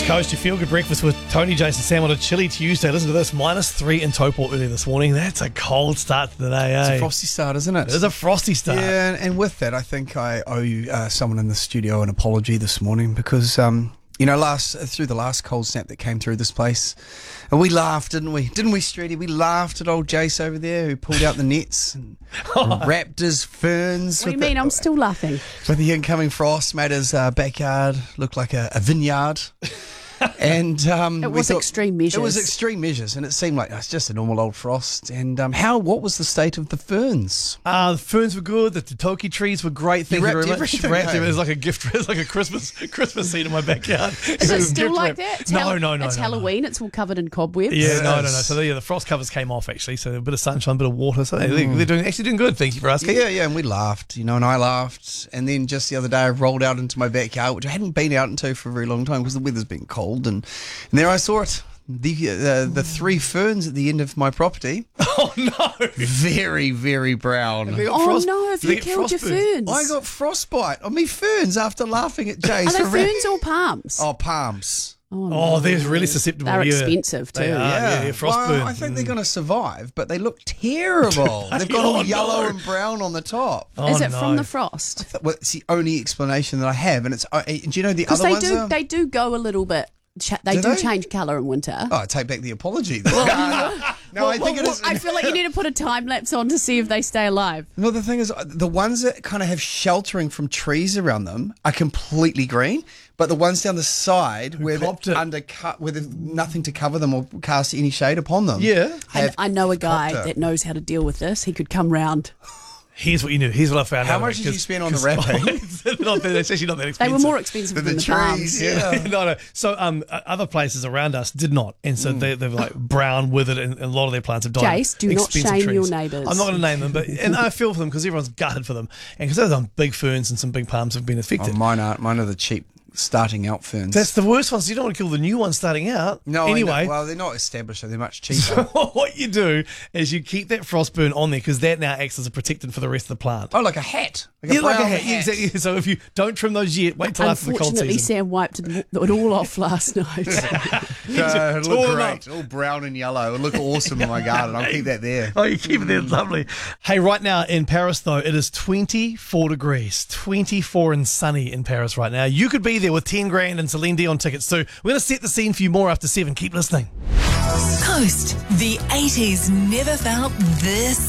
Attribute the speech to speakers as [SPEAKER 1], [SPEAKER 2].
[SPEAKER 1] Coast, your feel-good breakfast with Tony, Jason, Sam on a chilly Tuesday. Listen to this, -3 in Taupo early this morning. That's a cold start to the day, eh?
[SPEAKER 2] It's a frosty start, isn't it?
[SPEAKER 1] It is a frosty start.
[SPEAKER 2] Yeah, and with that, I think I owe you, someone in the studio an apology this morning because, through the last cold snap that came through this place, and we laughed, didn't we? Didn't we, Streety? We laughed at old Jace over there who pulled out the nets and wrapped his ferns.
[SPEAKER 3] What do you mean? I'm still laughing.
[SPEAKER 2] With the incoming frost, made his backyard look like a vineyard. And
[SPEAKER 3] It was extreme measures.
[SPEAKER 2] It was extreme measures, and it seemed like it's just a normal old frost. And what was the state of the ferns?
[SPEAKER 1] The ferns were good. The toki trees were great. Thank you very much.
[SPEAKER 2] everything,
[SPEAKER 1] Wrapped
[SPEAKER 2] eh?
[SPEAKER 1] them. It was like a gift. It was like a Christmas seed in my backyard.
[SPEAKER 3] Is it still like that? It's
[SPEAKER 1] No.
[SPEAKER 3] It's Halloween. It's all covered in cobwebs.
[SPEAKER 1] Yeah, no. So the frost covers came off actually. So a bit of sunshine, a bit of water. So they're doing good. Thank you for asking.
[SPEAKER 2] Yeah, and we laughed, and I laughed. And then just the other day, I rolled out into my backyard, which I hadn't been out into for a very long time because the weather's been cold. And there I saw it. The 3 ferns at the end of my property.
[SPEAKER 1] Oh no!
[SPEAKER 2] Very, very brown.
[SPEAKER 3] Oh no, have you killed your ferns?
[SPEAKER 2] I got frostbite on me ferns after laughing at Jace.
[SPEAKER 3] Are they ferns or palms?
[SPEAKER 2] Oh, palms.
[SPEAKER 1] Oh, they're really susceptible.
[SPEAKER 3] They're
[SPEAKER 1] yeah.
[SPEAKER 3] expensive too.
[SPEAKER 1] They are, yeah, frost
[SPEAKER 2] well,
[SPEAKER 1] burn.
[SPEAKER 2] I think they're going to survive, but they look terrible. They've got all yellow and brown on the top.
[SPEAKER 3] Is it from the frost?
[SPEAKER 2] Well, it's the only explanation that I have, and it's. Do you know the other
[SPEAKER 3] Because
[SPEAKER 2] ones?
[SPEAKER 3] they do go a little bit. They do change colour in winter.
[SPEAKER 2] Oh, I take back the apology. No, I think it is.
[SPEAKER 3] I feel like you need to put a time lapse on to see if they stay alive.
[SPEAKER 2] No, the thing is, the ones that kind of have sheltering from trees around them are completely green, but the ones down the side where they're undercut, where there's nothing to cover them or cast any shade upon them.
[SPEAKER 1] Yeah.
[SPEAKER 3] I know a guy that knows how to deal with this. He could come round.
[SPEAKER 1] Here's what you knew. Here's what I found out.
[SPEAKER 2] How much did you spend on the wrapping?
[SPEAKER 1] It's actually not that expensive.
[SPEAKER 3] They were more expensive than the palms.
[SPEAKER 2] Yeah.
[SPEAKER 1] No. So other places around us did not, and so they're like brown, withered, and a lot of their plants have died.
[SPEAKER 3] Jace, do not
[SPEAKER 1] Expensive
[SPEAKER 3] shame
[SPEAKER 1] trees.
[SPEAKER 3] your neighbours.
[SPEAKER 1] I'm not going to name them, and I feel for them because everyone's gutted for them, and because those big ferns and some big palms have been affected.
[SPEAKER 2] Oh, mine aren't. Mine are the cheap starting out ferns.
[SPEAKER 1] That's the worst ones. You don't want to kill the new ones starting out.
[SPEAKER 2] No,
[SPEAKER 1] anyway.
[SPEAKER 2] Well, they're not established, so they're much cheaper.
[SPEAKER 1] So what you do is you keep that frost burn on there because that now acts as a protectant for the rest of the plant.
[SPEAKER 2] Oh, like a hat.
[SPEAKER 1] Like a hat.
[SPEAKER 2] hat.
[SPEAKER 1] Exactly. So if you don't trim those yet, wait till after the cold
[SPEAKER 3] Unfortunately,
[SPEAKER 1] season.
[SPEAKER 3] Sam wiped it all off last night.
[SPEAKER 2] It'll look great. All brown and yellow. It'll look awesome in my garden. I'll keep that there.
[SPEAKER 1] Oh, you keep it there. Lovely. Hey, right now in Paris, though, it is 24 degrees. 24 and sunny in Paris right now. You could be there with 10 grand and Celine Dion tickets too. We're going to set the scene for you more after 7. Keep listening.
[SPEAKER 4] Coast, the 80s never felt this